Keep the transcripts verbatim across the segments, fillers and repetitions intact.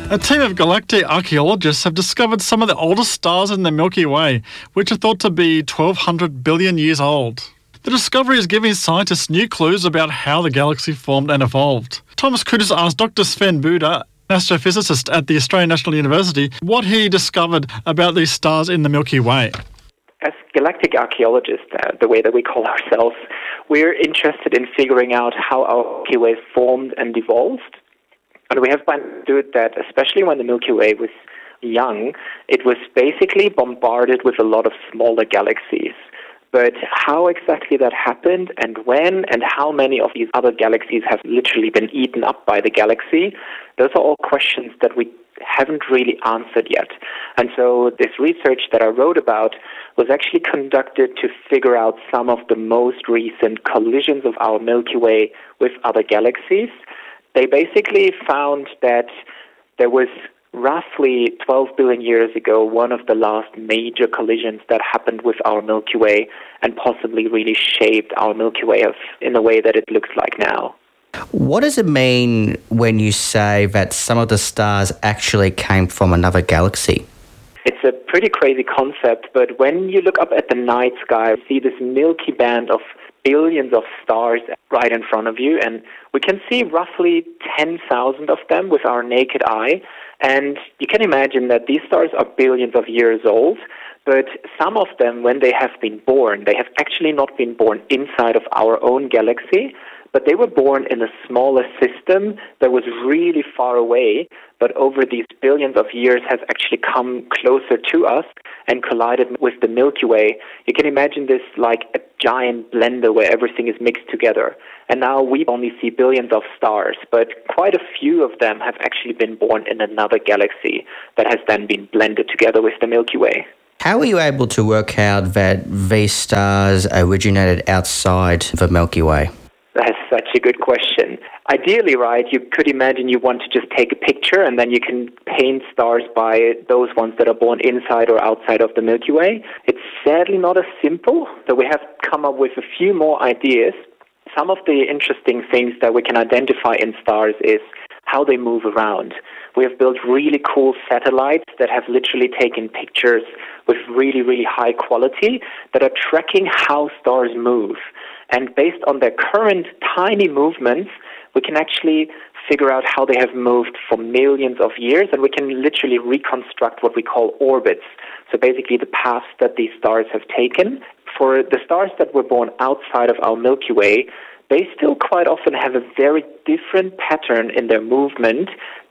A team of galactic archaeologists have discovered some of the oldest stars in the Milky Way, which are thought to be twelve hundred billion years old. The discovery is giving scientists new clues about how the galaxy formed and evolved. Thomas Kudus asked Doctor Sven Buda, an astrophysicist at the Australian National University, what he discovered about these stars in the Milky Way. As galactic archaeologists, uh, the way that we call ourselves, we're interested in figuring out how our Milky Way formed and evolved. And we have understood that, especially when the Milky Way was young, it was basically bombarded with a lot of smaller galaxies. But how exactly that happened and when and how many of these other galaxies have literally been eaten up by the galaxy, those are all questions that we haven't really answered yet. And so this research that I wrote about was actually conducted to figure out some of the most recent collisions of our Milky Way with other galaxies. They basically found that there was roughly twelve billion years ago one of the last major collisions that happened with our Milky Way and possibly really shaped our Milky Way of, in the way that it looks like now. What does it mean when you say that some of the stars actually came from another galaxy? It's a pretty crazy concept, but when you look up at the night sky, you see this milky band of billions of stars right in front of you, and we can see roughly ten thousand of them with our naked eye. And you can imagine that these stars are billions of years old, but some of them, when they have been born, they have actually not been born inside of our own galaxy, but they were born in a smaller system that was really far away, but over these billions of years has actually come closer to us and collided with the Milky Way. You can imagine this like a giant blender where everything is mixed together. And now we only see billions of stars, but quite a few of them have actually been born in another galaxy that has then been blended together with the Milky Way. How were you able to work out that these stars originated outside the Milky Way? That's such a good question. Ideally, right, you could imagine you want to just take a picture and then you can paint stars by those ones that are born inside or outside of the Milky Way. It's sadly not as simple, so we have come up with a few more ideas. Some of the interesting things that we can identify in stars is how they move around. We have built really cool satellites that have literally taken pictures with really, really high quality that are tracking how stars move. And based on their current tiny movements, we can actually figure out how they have moved for millions of years, and we can literally reconstruct what we call orbits. So basically the paths that these stars have taken. For the stars that were born outside of our Milky Way, they still quite often have a very different pattern in their movement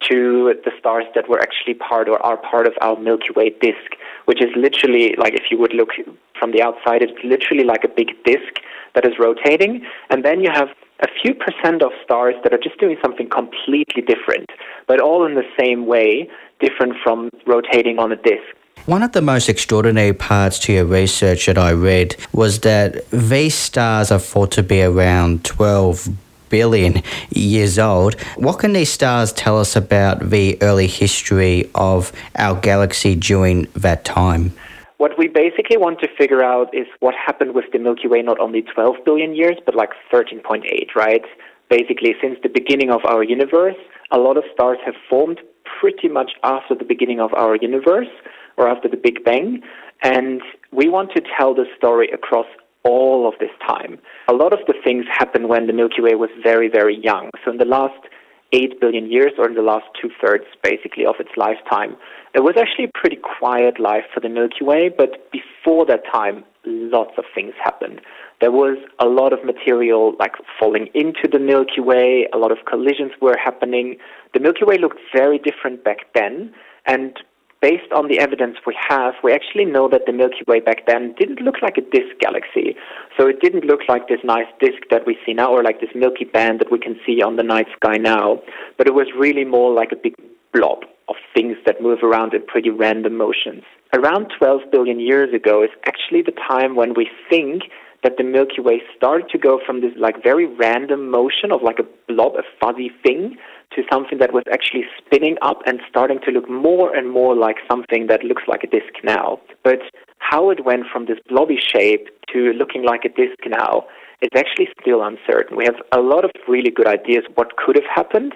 to the stars that were actually part or are part of our Milky Way disk, which is literally, like if you would look from the outside, it's literally like a big disk that is rotating. And then you have a few percent of stars that are just doing something completely different, but all in the same way, different from rotating on a disk. One of the most extraordinary parts to your research that I read was that these stars are thought to be around twelve billion years old. What can these stars tell us about the early history of our galaxy during that time? What we basically want to figure out is what happened with the Milky Way not only twelve billion years, but like thirteen point eight, right? Basically, since the beginning of our universe, a lot of stars have formed pretty much after the beginning of our universe, or after the Big Bang, and we want to tell the story across all of this time. A lot of the things happened when the Milky Way was very, very young. So in the last eight billion years, or in the last two-thirds, basically, of its lifetime, it was actually a pretty quiet life for the Milky Way, but before that time, lots of things happened. There was a lot of material like falling into the Milky Way, a lot of collisions were happening. The Milky Way looked very different back then, and based on the evidence we have, we actually know that the Milky Way back then didn't look like a disk galaxy. So it didn't look like this nice disk that we see now, or like this milky band that we can see on the night sky now. But it was really more like a big blob of things that move around in pretty random motions. Around twelve billion years ago is actually the time when we think that the Milky Way started to go from this like very random motion of like a blob, a fuzzy thing, to something that was actually spinning up and starting to look more and more like something that looks like a disk now. But how it went from this blobby shape to looking like a disk now is actually still uncertain. We have a lot of really good ideas what could have happened,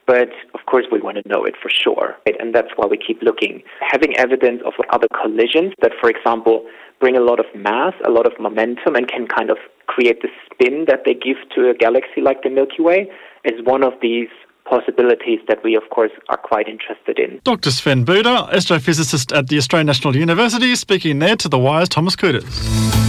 But of course, we want to know it for sure, right? And that's why we keep looking. Having evidence of other collisions that, for example, bring a lot of mass, a lot of momentum, and can kind of create the spin that they give to a galaxy like the Milky Way is one of these possibilities that we, of course, are quite interested in. Doctor Sven Buder, astrophysicist at the Australian National University, speaking there to The Wire's Thomas Couters.